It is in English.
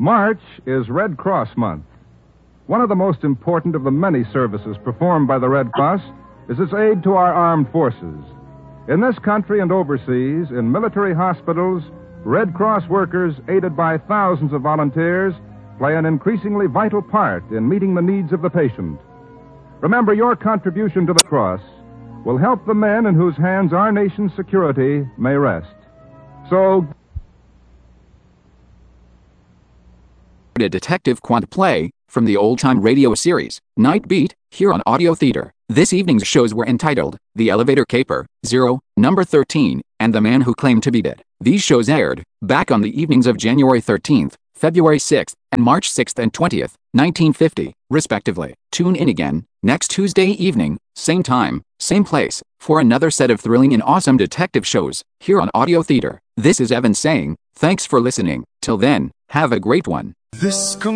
March is Red Cross Month. One of the most important of the many services performed by the Red Cross is its aid to our armed forces. In this country and overseas, in military hospitals, Red Cross workers, aided by thousands of volunteers, play an increasingly vital part in meeting the needs of the patient. Remember, your contribution to the Cross will help the men in whose hands our nation's security may rest. So, a Detective Quant play from the old-time radio series, Night Beat, here on Audio Theater. This evening's shows were entitled The Elevator Caper, Zero, Number 13, and The Man Who Claimed to Be Dead. These shows aired back on the evenings of January 13th, February 6th, and March 6th and 20th, 1950, respectively. Tune in again next Tuesday evening, same time, same place, for another set of thrilling and awesome detective shows here on Audio Theater. This is Evan saying, thanks for listening. Till then, have a great one.